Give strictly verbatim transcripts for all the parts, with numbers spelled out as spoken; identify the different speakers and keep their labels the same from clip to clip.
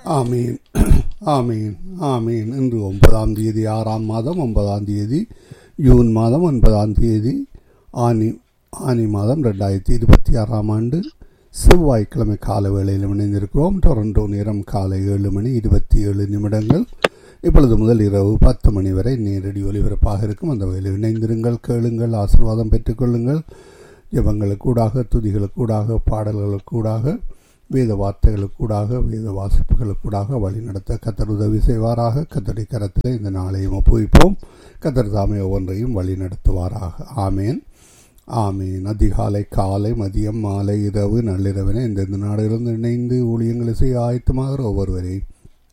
Speaker 1: ஆமீன் ஆமீன் ஆமீன். இன்று ஒன்பதாம் தேதி ஆறாம் மாதம் ஒன்பதாம் தேதி ஜூன் மாதம் ஒன்பதாம் தேதி ஆனி ஆனி மாதம் ரெண்டாயிரத்தி இருபத்தி ஆறாம் ஆண்டு செவ்வாய்க்கிழமை கால வேளையில் இணைந்திருக்கிறோம். டொரண்டோ நேரம் காலை ஏழு மணி இருபத்தி ஏழு நிமிடங்கள். இப்பொழுது முதல் இரவு பத்து மணி வரை நேரடி ஒலிபரப்பாக இருக்கும். அந்த வகையில் இணைந்திருங்கள், கேளுங்கள், ஆசீர்வாதம் பெற்றுக்கொள்ளுங்கள். ஜெபங்களுக்கூடாக, துதிகளுக்கூடாக, பாடல்களுக்கூடாக, வேத வார்த்தைகளுக்கூடாக, வேத வாசிப்புகளுக்கூடாக வழி நடத்த கர்த்தர் உதவி செய்வாராக. கர்த்தருடைய கரத்தில் இந்த நாளையும் ஒப்புவிப்போம். கர்த்தர் தாமே ஒவ்வொன்றையும் வழி நடத்துவாராக. ஆமேன் ஆமீன். அதிகாலை, காலை, மதியம், மாலை, இரவு, நள்ளிரவினை இந்தந்த நாடுகளிலிருந்து இணைந்து ஊழியங்களை செய்ய ஆயத்தமாகிற ஒவ்வொருவரையும்,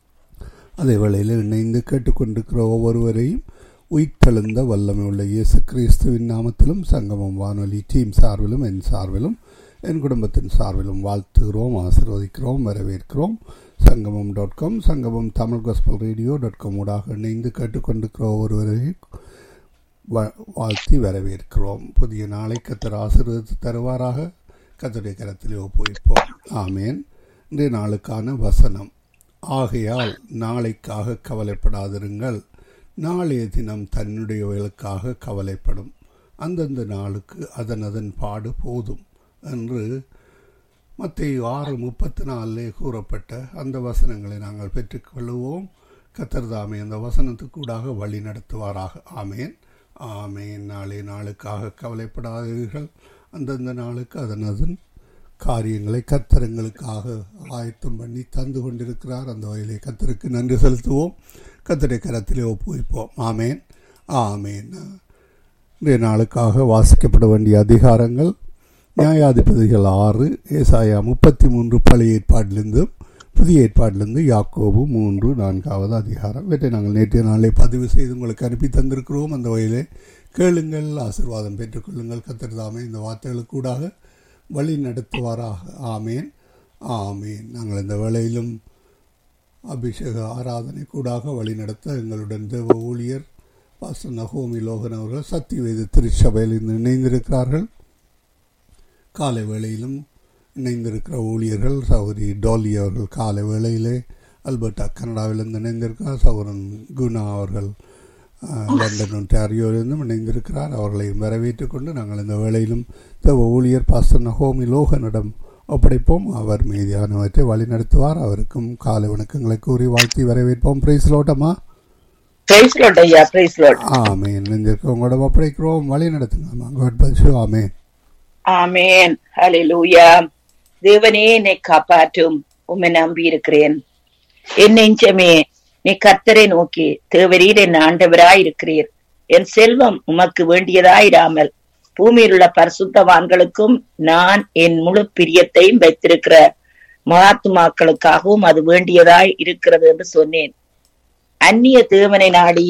Speaker 1: அதே வேளையில் இணைந்து கேட்டுக்கொண்டிருக்கிற ஒவ்வொருவரையும் உயிர்த்தெழுந்த வல்லமை உள்ள இயேசு கிறிஸ்துவின் நாமத்திலும் சங்கமம் வானொலி டீம் சார்பிலும் என் சார்பிலும் என் குடும்பத்தின் சார்பிலும் வாழ்த்துகிறோம், ஆசீர்வதிக்கிறோம், வரவேற்கிறோம். சங்கமம் டாட் காம் சங்கமம் Tamil gospel radio dot com ஊடாக இணைந்து கேட்டுக்கொண்டிருக்கிற ஒவ்வொருவரையும் வாழ்த்தி வரவேற்கிறோம். புதிய நாளை கர்த்தர் ஆசீர்வதித்து தருவாராக. கர்த்தருடைய கரத்திலே ஒப்புவிப்போம். ஆமேன். இன்றைய நாளுக்கான வசனம்: ஆகையால் நாளைக்காக கவலைப்படாதிருங்கள், நாளைய தினம் தன்னுடையவர்களுக்காக கவலைப்படும், அந்தந்த நாளுக்கு அதன் அதன் பாடு போதும் என்று மத்தேயு ஆறு முப்பத்தி நாலிலே கூறப்பட்ட அந்த வசனங்களை நாங்கள் பெற்றுக்கொள்வோம். கர்த்தர் தாமே அந்த வசனத்துக்கூடாக வழி நடத்துவாராக. ஆமேன் ஆமேன். நாளை நாளுக்காக கவலைப்படாதீர்கள், அந்தந்த நாளுக்கு அதன் அதன் காரியங்களை கர்த்தருங்களுக்காக ஆயத்தம் பண்ணி தந்து கொண்டிருக்கிறார். அந்த வகையிலே கர்த்தருக்கு நன்றி செலுத்துவோம். கர்த்தருடைய கரத்திலே ஒப்புவிப்போம். ஆமேன் ஆமேன். இன்றைய நாளுக்காக வாசிக்கப்பட வேண்டிய அதிகாரங்கள்: நியாயாதிபதிகள் ஆறு, ஏசாயா முப்பத்தி மூன்று பழைய ஏற்பாட்டிலிருந்து, புதிய ஏற்பாட்டிலிருந்து யாக்கோபு மூன்று நான்காவது அதிகாரம். இவற்றை நாங்கள் நேற்றைய நாளை பதிவு செய்து உங்களுக்கு அனுப்பி தந்திருக்கிறோம். அந்த வகையிலே கேளுங்கள், ஆசீர்வாதம் பெற்றுக்கொள்ளுங்கள். கர்த்தர் தாமே இந்த வார்த்தைகளுக்கூடாக வழி நடத்துவாராக. ஆமேன் ஆமேன். நாங்கள் இந்த வேளையிலும் அபிஷேக ஆராதனை கூடாக வழி நடத்த எங்களுடன் தேவ ஊழியர் பாஸ்டர் நகோமி லோகன் அவர்கள் சத்தியவேத திருச்சபையில் இருந்து இணைந்திருக்கிறார்கள். காலை வேளையிலும் இணைந்திருக்கிற ஊழியர்கள் சௌரி டோலி அவர்கள் காலை வேளையிலே அல்பர்டா கனடாவிலிருந்து இணைந்திருக்கிறார். சௌரன் குணா அவர்கள் லண்டன் ஒன்டாரியோவிலிருந்தும் இணைந்திருக்கிறார். அவர்களையும் வரவேற்றுக் கொண்டு நாங்கள் இந்த வேளையிலும் தேவ ஊழியர் பாஸ்டர் நகோமி லோகனிடம் ஒப்படைப்போம். அவர் மீதியானவற்றை வழி நடத்துவார். அவருக்கும் காலை வணக்கங்களை கூறி வாழ்த்தி வரவேற்போம். பிரைஸ் லோட்டமா. ஆமேன். உங்களோட ஒப்படைக்கிறோம், வழி நடத்துங்க. ஆமேன்
Speaker 2: ஆமேன். ஹல்லேலூயா. தேவனே, என்னை காப்பாற்றும், உம்மை நம்பி இருக்கிறேன். என் நெஞ்சமே, நீ கர்த்தரை நோக்கி தேவரீர் என் ஆண்டவராய் இருக்கிறீர். என் செல்வம் உமக்கு வேண்டியதாயிராமல் பூமியில் உள்ள பரிசுத்தவான்களுக்கும் நான் என் முழு பிரியத்தையும் வைத்திருக்கிற மகாத்மாக்களுக்காகவும் அது வேண்டியதாய் இருக்கிறது என்று சொன்னேன். அந்நிய தேவனை நாடி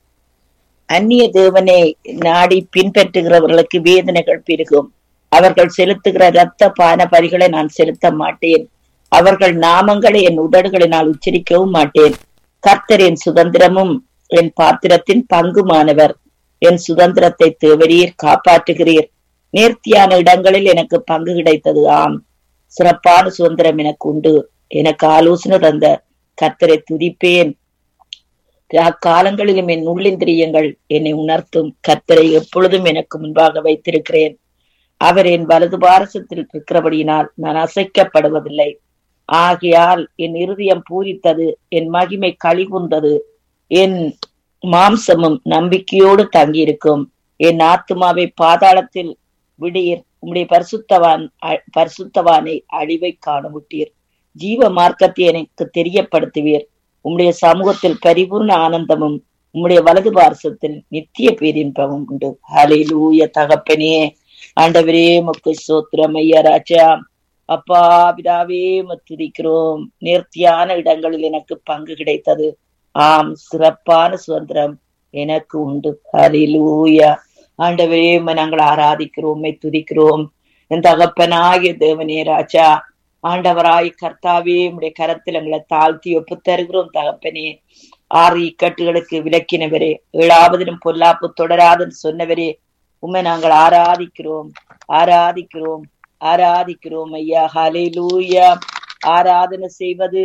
Speaker 2: அந்நிய தேவனை நாடி பின்பற்றுகிறவர்களுக்கு வேதனைகள் பெருகும். அவர்கள் செலுத்துகிற இரத்த பான பரிகளை நான் செலுத்த மாட்டேன். அவர்கள் நாமங்களை என் உதடுகளினால் உச்சரிக்கவும் மாட்டேன். கர்த்தர் என் சுதந்திரமும் என் பாத்திரத்தின் பங்குமானவர். என் சுதந்திரத்தை தேவரீர் காப்பாற்றுகிறீர். நேர்த்தியான இடங்களில் எனக்கு பங்கு கிடைத்தது. ஆம், சிறப்பான சுதந்திரம் எனக்கு உண்டு. எனக்கு ஆலோசனை தந்த கர்த்தரை துதிப்பேன். அக்காலங்களிலும் என் உள்ளிந்திரியங்கள் என்னை உணர்த்தும். கர்த்தரை எப்பொழுதும் எனக்கு முன்பாக வைத்திருக்கிறேன். அவர் என் வலது பாரசத்தில் இருக்கிறபடியினால் நான் அசைக்கப்படுவதில்லை. ஆகையால் என் இருதயம் பூரித்தது, என் மகிமை களிகூர்ந்தது, என் மாம்சமும் நம்பிக்கையோடு தங்கியிருக்கும். என் ஆத்துமாவை பாதாளத்தில் விடீர். உம்முடைய பரிசுத்தவான் பரிசுத்தவானை அழிவை காணவிட்டீர். ஜீவ மார்க்கத்தை எனக்கு தெரியப்படுத்துவீர். உம்முடைய சமூகத்தில் பரிபூர்ண ஆனந்தமும் உம்முடைய வலது பாரசத்தில் நித்திய பேரின்பமும் உண்டு. ஹல்லேலூயா. தகப்பனே, ஆண்டவரே, உமக்கு ஸ்தோத்திரம். ஐயா ராஜா, அப்பா பிதாவே, துதிக்கிறோம். நேர்த்தியான இடங்களில் எனக்கு பங்கு கிடைத்தது. ஆம், சிறப்பான சுதந்திரம் எனக்கு உண்டு. ஹல்லேலூயா. ஆண்டவரே, நாங்கள் ஆராதிக்கிறோம், துதிக்கிறோம். என் தகப்பனாகிய தேவனே ராஜா, ஆண்டவராய் கர்த்தாவே, உம்முடைய கரத்தில் எங்களை தாழ்த்தி ஒப்பு தருகிறோம். தகப்பனே, ஆறு இக்கட்டுகளுக்கு விலக்கினவரே, ஏழாவதிலும் பொல்லாப்பு தொடராதுன்னு சொன்னவரே, உம்மை நாங்கள் ஆராதிக்கிறோம் ஆராதிக்கிறோம் ஆராதிக்கிறோம் ஐயா. ஹல்லேலூயா. ஆராதனை செய்வது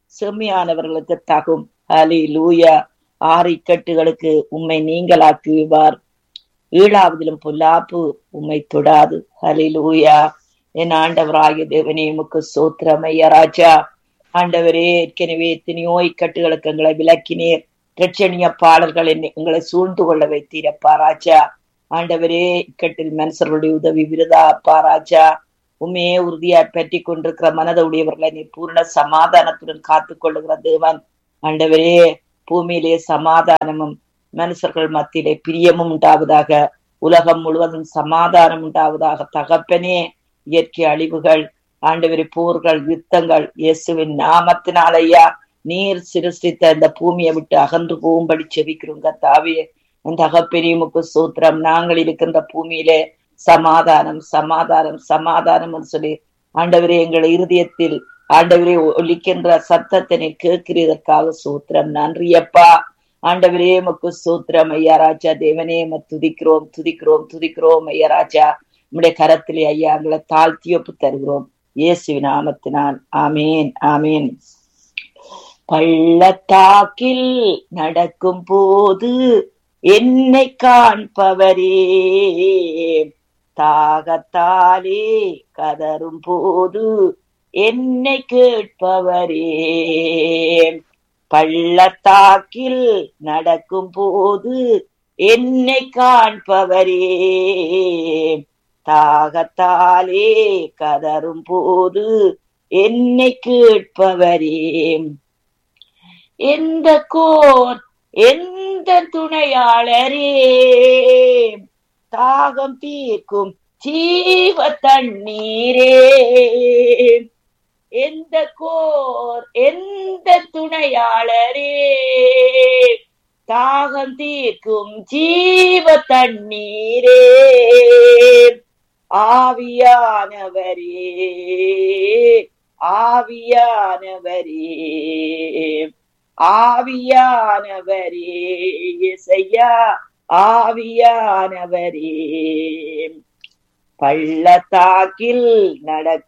Speaker 2: செம்மையானவர்களுக்கு தகும். ஹல்லேலூயா. ஆறு இக்கட்டுகளுக்கு உம்மை நீங்களாக்குவார். ஏழாவதிலும் பொல்லாப்பு உம்மை தொடாது. ஹல்லேலூயா. என் ஆண்டவராகிய தேவனே உமக்கு ஸ்தோத்திரம் ஐயா ராஜா. ஆண்டவரே, ஏற்கனவே எத்தனையோ இக்கட்டுகளுக்கு எங்களை விலக்கினீர். இரட்சணிய பாடல்கள் எங்களை சூழ்ந்து கொள்ள வைத்தீரப்பா ராஜா. ஆண்டவரே, இக்கட்டில் மனுஷர்களுடைய உதவி விருதா அப்பா ராஜா. உண்மையே உறுதியாய் பற்றி கொண்டிருக்கிற மனதுடையவர்களை நீ பூர்ண சமாதானத்துடன் காத்து கொள்ளுகிற தேவன். ஆண்டவரே, பூமியிலே சமாதானமும் மனுஷர்கள் மத்தியிலே பிரியமும் உண்டாவதாக. உலகம் முழுவதும் சமாதானம் உண்டாவதாக. தகப்பனே, இயற்கை அழிவுகள், ஆண்டவரே, போர்கள், யுத்தங்கள் இயேசுவின் நாமத்தினாலையா நீர் சிருஷ்டித்த இந்த பூமியை விட்டு அகன்று போகும்படி செபிக்கிறோங்க தாவே. அந்த தகப்பெரியமுக்கு சூத்திரம். நாங்கள் இருக்கின்ற பூமியிலே சமாதானம் சமாதானம் சமாதானம் சொல்லி ஆண்டவரே, எங்கள் இருதயத்தில் ஆண்டவரே ஒலிக்கின்ற சத்தத்தினை கேட்கிறதற்காக சூத்திரம். நன்றியப்பா ஆண்டவரே, உமக்கு சூத்திரம் ஐயா ராஜா. தேவனே, துதிக்கிறோம் துதிக்கிறோம் துதிக்கிறோம் ஐயா ராஜா. நம்முடைய கரத்திலே ஐயா எங்களை தாழ்த்தி ஒப்பு தருகிறோம் இயேசுவின் நாமத்தினால். ஆமேன் ஆமேன். பள்ளத்தாக்கில் நடக்கும் போது என்னை காண்பவரே, தாகத்தாலே கதரும் போது என்னை கேட்பவரே. பள்ளத்தாக்கில் நடக்கும் போது என்னை காண்பவரே, தாகத்தாலே கதரும் போது என்னை கேட்பவரே. எந்த கோர் எந்த துணையாளரே, தாகம் தீர்க்கும் ஜீவ தண்ணீரே. எந்த கோர் எந்த துணையாளரே, தாகம் தீர்க்கும் ஜீவ தண்ணீரே. ஆவியானவரே ஆவியானவரே ஆவியானவரே இயேசையா ஆவியானவரே. பள்ளத்தாக்கில் நடக்கும்